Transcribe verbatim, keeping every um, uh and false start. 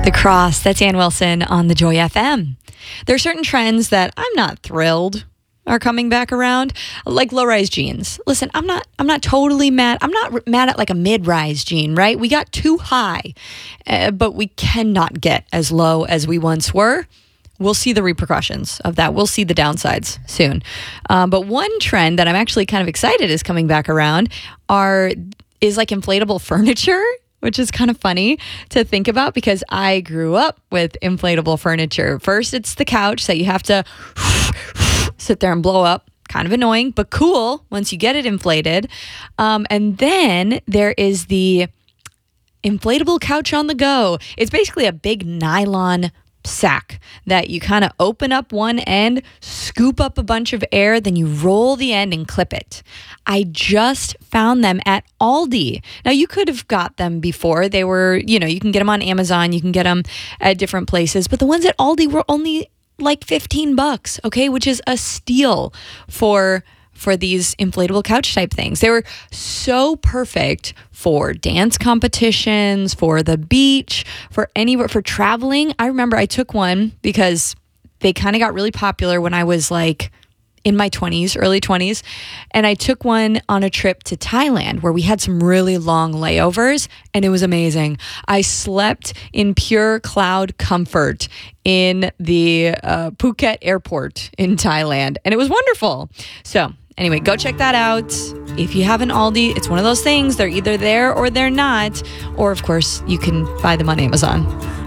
The Cross, that's Ann Wilson on the Joy F M. There are certain trends that I'm not thrilled are coming back around, like low-rise jeans. Listen, I'm not I'm not totally mad. I'm not mad at like a mid-rise jean, right? We got too high, uh, but we cannot get as low as we once were. We'll see the repercussions of that. We'll see the downsides soon. Um, but one trend that I'm actually kind of excited is coming back around are is like inflatable furniture, which is kind of funny to think about because I grew up with inflatable furniture. First, it's the couch that you have to sit there and blow up. Kind of annoying, but cool once you get it inflated. Um, and then there is the inflatable couch on the go. It's basically a big nylon sack that you kind of open up one end, scoop up a bunch of air, then you roll the end and clip it. I just found them at Aldi. Now, you could have got them before. They were, you know, you can get them on Amazon, you can get them at different places, but the ones at Aldi were only like fifteen bucks, okay, which is a steal for for these inflatable couch type things. They were so perfect for dance competitions, for the beach, for anywhere, for traveling. I remember I took one because they kind of got really popular when I was like in my twenties, early twenties. And I took one on a trip to Thailand where we had some really long layovers and it was amazing. I slept in pure cloud comfort in the uh, Phuket airport in Thailand and it was wonderful. So anyway, go check that out. If you have an Aldi, it's one of those things. They're either there or they're not. Or, of course, you can buy them on Amazon.